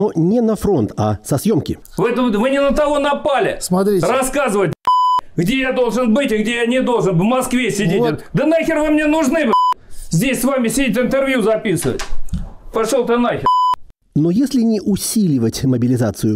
Но не на фронт, а со съемки. Вы не на того напали. Смотрите. Рассказывать, где я должен быть и где я не должен. В Москве сидите. Вот. Да нахер вы мне нужны, здесь с вами сидеть, интервью записывать. Пошел ты нахер. Но если не усиливать мобилизацию,